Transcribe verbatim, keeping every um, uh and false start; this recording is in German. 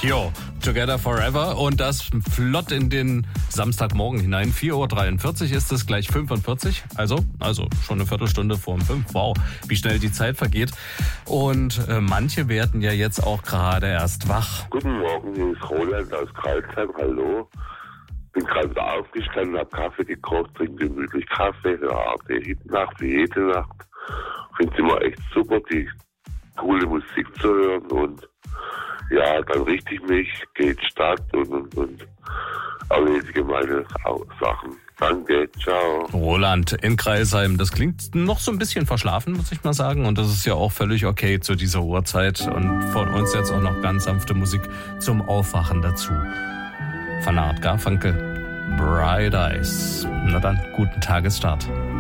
Jo, Together Forever und das flott in den Samstagmorgen hinein. vier Uhr dreiundvierzig ist es, gleich fünfundvierzig. Also, also schon eine Viertelstunde vor um fünf. Wow, wie schnell die Zeit vergeht. Und äh, manche werden ja jetzt auch gerade erst wach. Guten Morgen, hier ist Roland aus Karlsheim. Hallo. Bin gerade aufgestanden, hab Kaffee gekocht, trinke gemütlich Kaffee, höre A R D Nacht wie jede Nacht. Finde es immer echt super, die coole Musik zu hören und ja, dann richte ich mich, gehe in die Stadt und, und, und erledige meine Sachen. Danke, ciao. Roland in Crailsheim, das klingt noch so ein bisschen verschlafen, muss ich mal sagen. Und das ist ja auch völlig okay zu dieser Uhrzeit. Und von uns jetzt auch noch ganz sanfte Musik zum Aufwachen dazu. Von Art Garfunkel, Bright Eyes. Na dann, guten Tagesstart.